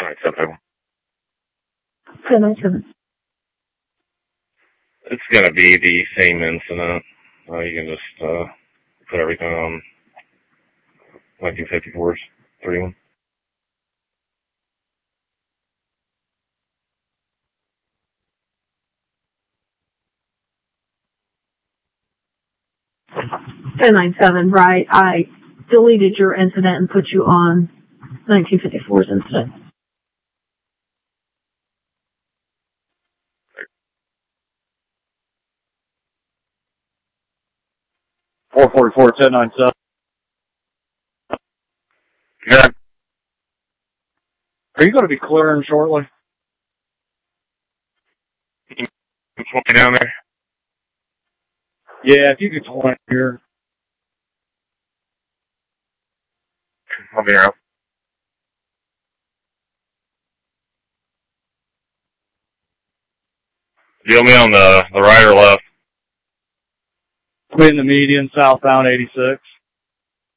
Unacceptable. 1097. It's gonna be the same incident. You can just, put everything on 1954's 31. Right. I deleted your incident and put you on 1954's incident. Four 1097. Yeah. Are you going to be clearing shortly? Just walking down there. Yeah, if you could clear here. I'll be out. You want me on the right or left? I'm in the median, southbound 86.